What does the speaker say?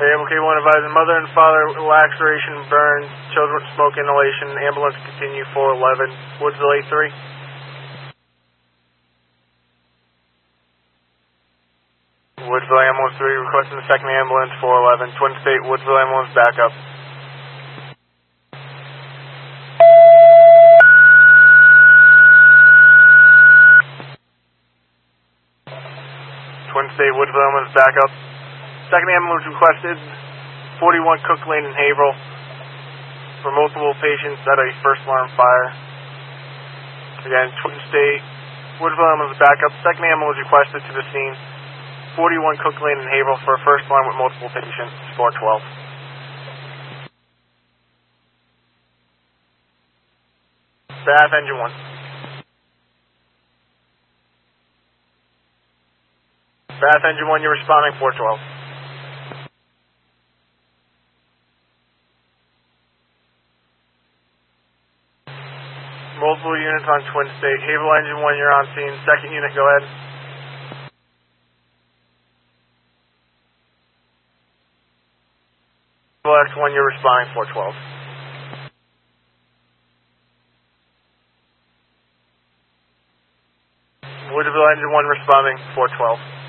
AK1 advising mother and father laceration, burns, children smoke inhalation, ambulance continue 411, Woodsville 83. Woodsville ambulance 3 requesting the second ambulance 411, Twin State Woodsville ambulance backup. Twin State Woodsville ambulance backup. Second ambulance requested, 41 Cook Lane in Haverhill, for multiple patients at a first alarm fire. Again, Twin State Woodsville ambulance backup. Second ambulance requested to the scene, 41 Cook Lane in Haverhill for a first alarm with multiple patients, 412. Staff engine 1. Staff engine 1, you're responding 412. Multiple units on Twin State. Haverhill engine 1, you're on scene. Second unit, go ahead. Haverhill X1, you're responding 412. Woodville engine 1 responding 412.